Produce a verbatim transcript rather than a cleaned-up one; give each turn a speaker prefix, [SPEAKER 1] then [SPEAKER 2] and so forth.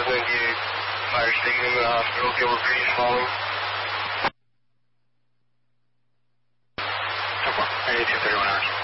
[SPEAKER 1] eighty-eight, fire station in the hospital, Gilbert Breeze following.
[SPEAKER 2] eighty-two thirty-one hours.